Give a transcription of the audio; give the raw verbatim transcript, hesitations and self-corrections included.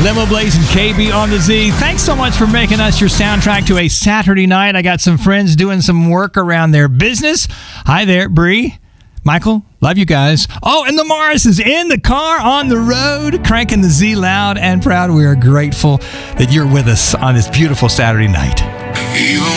Limo Blaze and K B on the Z. Thanks so much for making us your soundtrack to a Saturday night. I got some friends doing some work around their business. Hi there, Bree, Michael, love you guys. Oh, and the Morris is in the car on the road, cranking the Z loud and proud. We are grateful that you're with us on this beautiful Saturday night.